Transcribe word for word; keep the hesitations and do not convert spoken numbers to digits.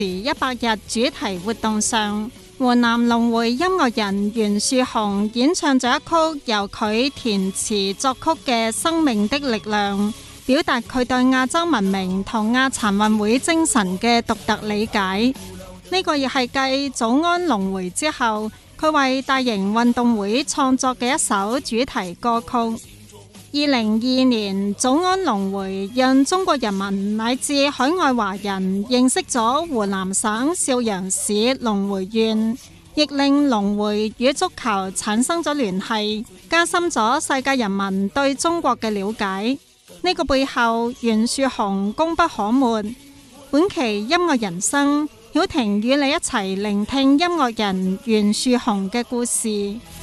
一百日主題活動上，湖南龍迴音樂人袁樹雄演唱咗一曲由佢填詞作曲嘅《生命的力量》，表達佢對亞洲文明同亞殘運會精神嘅獨特理解。呢個亦係繼早安龍迴之後，佢為大型運動會創作嘅一首主題歌曲。二零二二年早安龍迴讓中國人民乃至海外華人認識咗湖南省邵陽市龍迴縣，亦令龍迴與足球產生咗聯繫，加深咗世界人民對中國嘅了解。呢個背後，袁樹雄功不可沒。本期音樂人生，曉婷與你一齊聆聽音樂人袁樹雄嘅故事。